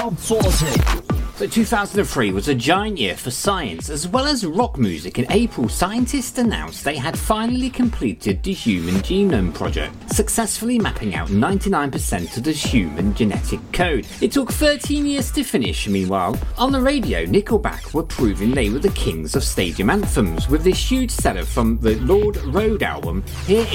sorted. So 2003 was a giant year for science as well as rock music. In April, scientists announced they had finally completed the Human Genome Project, successfully mapping out 99% of the human genetic code. It took 13 years to finish. Meanwhile, on the radio, Nickelback were proving they were the kings of stadium anthems with this huge seller from the Lord Road album. Here